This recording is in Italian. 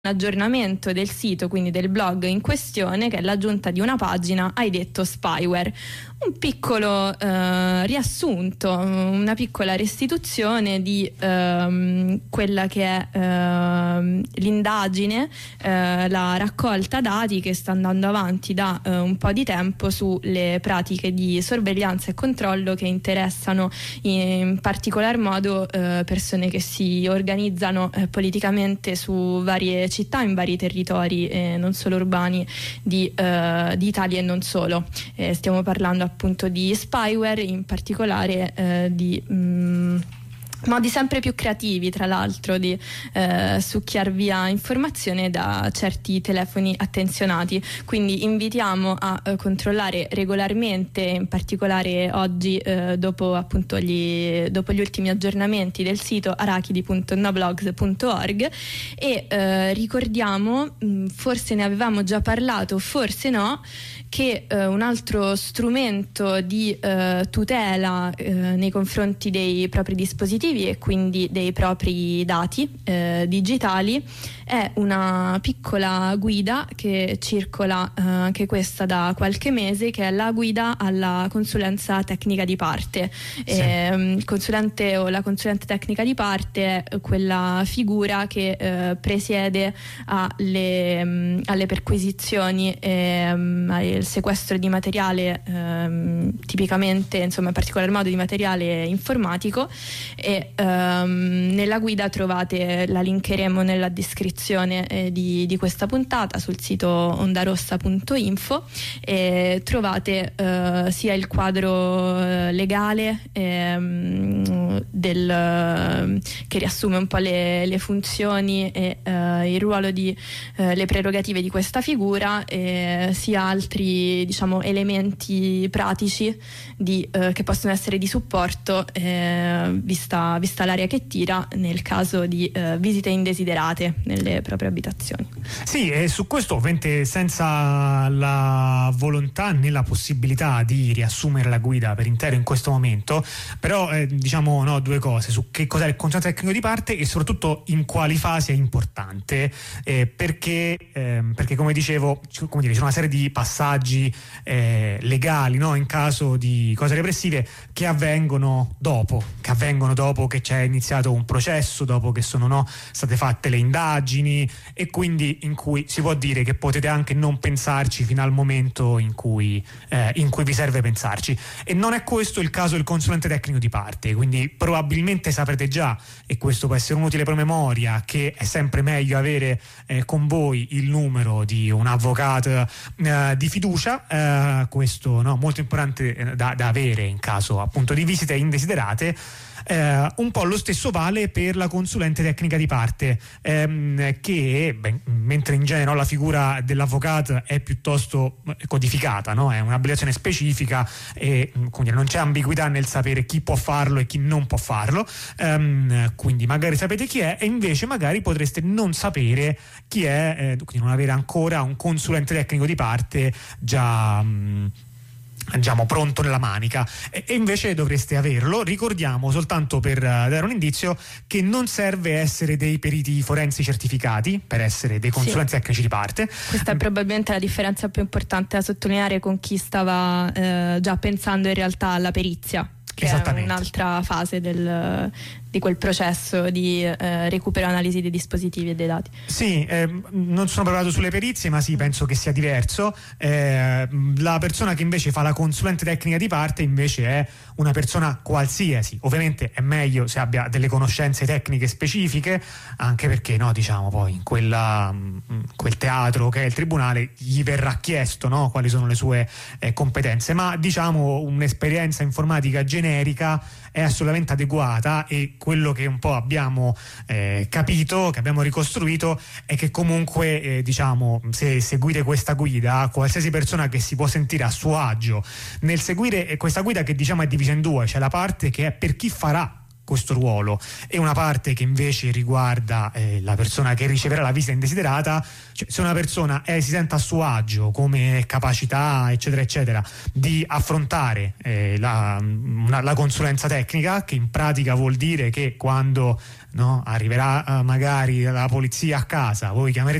aggiornamento del sito, quindi del blog in questione, che è l'aggiunta di una pagina Hai detto spyware. Un piccolo riassunto, una piccola restituzione di quella che è l'indagine, la raccolta dati che sta andando avanti da un po' di tempo sulle pratiche di sorveglianza e controllo che interessano in particolar modo persone che si organizzano politicamente su varie città, in vari territori non solo urbani di Italia e non solo. Stiamo parlando appunto di spyware, in particolare di modi sempre più creativi, tra l'altro, di succhiar via informazione da certi telefoni attenzionati. Quindi invitiamo a controllare regolarmente, in particolare oggi dopo appunto gli ultimi aggiornamenti del sito arachidi.noblogs.org, e ricordiamo, forse ne avevamo già parlato, forse no, che un altro strumento di tutela nei confronti dei propri dispositivi e quindi dei propri dati digitali è una piccola guida che circola anche questa da qualche mese, che è la guida alla consulenza tecnica di parte. Sì. Il consulente o la consulente tecnica di parte è quella figura che presiede alle perquisizioni, al sequestro di materiale, tipicamente, insomma, in particolar modo di materiale informatico, e nella guida trovate, la linkeremo nella descrizione di questa puntata sul sito ondarossa.info, e trovate sia il quadro legale che riassume un po' le funzioni e il ruolo di le prerogative di questa figura, sia altri, diciamo, elementi pratici che possono essere di supporto, vista l'area che tira nel caso di visite indesiderate nelle proprie abitazioni. Sì, e su questo ovviamente senza la volontà né la possibilità di riassumere la guida per intero in questo momento, però diciamo due cose su che cos'è il consulente tecnico di parte e soprattutto in quali fasi è importante, perché come dicevo, come dire, c'è una serie di passaggi legali, no, in caso di cose repressive che avvengono dopo che c'è iniziato un processo, dopo che sono state fatte le indagini, e quindi in cui si può dire che potete anche non pensarci fino al momento in cui vi serve pensarci. E non è questo il caso del consulente tecnico di parte, quindi probabilmente saprete già, e questo può essere un utile promemoria, che è sempre meglio avere con voi il numero di un avvocato di fiducia, questo molto importante da avere in caso appunto di visite indesiderate. Un po' lo stesso vale per la consulente tecnica di parte, che mentre in genere la figura dell'avvocato è piuttosto codificata, no? È un'abilitazione specifica e quindi non c'è ambiguità nel sapere chi può farlo e chi non può farlo, quindi magari sapete chi è, e invece magari potreste non sapere chi è, quindi non avere ancora un consulente tecnico di parte già diciamo pronto nella manica, e invece dovreste averlo. Ricordiamo, soltanto per dare un indizio, che non serve essere dei periti forensi certificati per essere dei consulenti tecnici di parte. Questa è probabilmente la differenza più importante da sottolineare con chi stava già pensando in realtà alla perizia, che è un'altra fase di quel processo di recupero e analisi dei dispositivi e dei dati. Sì, non sono preparato sulle perizie, ma sì, penso che sia diverso. La persona che invece fa la consulente tecnica di parte invece è una persona qualsiasi. Ovviamente è meglio se abbia delle conoscenze tecniche specifiche, anche perché diciamo poi in quel teatro che è il tribunale gli verrà chiesto quali sono le sue competenze, ma diciamo un'esperienza informatica generica è assolutamente adeguata, e quello che un po' abbiamo capito, che abbiamo ricostruito, è che comunque diciamo, se seguite questa guida, qualsiasi persona che si può sentire a suo agio nel seguire questa guida, che diciamo è divisa in due, c'è la parte che è per chi farà questo ruolo e una parte che invece riguarda la persona che riceverà la visita indesiderata. Cioè, se una persona si sente a suo agio come capacità eccetera eccetera di affrontare la consulenza tecnica, che in pratica vuol dire che quando no? Arriverà magari la polizia a casa, voi chiamerete